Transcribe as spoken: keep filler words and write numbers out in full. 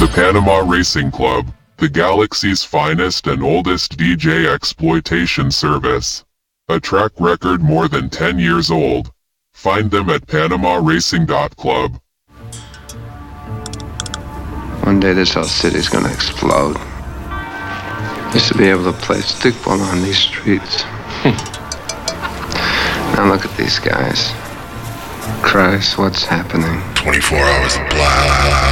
Panama Racing Club, the galaxy's finest and oldest D J exploitation service. A track record more than ten years old. Find them at panama racing dot club. One day this whole city's gonna explode. Used to be able to play stickball on these streets. Now look at these guys. Christ, what's happening? twenty-four hours of blah.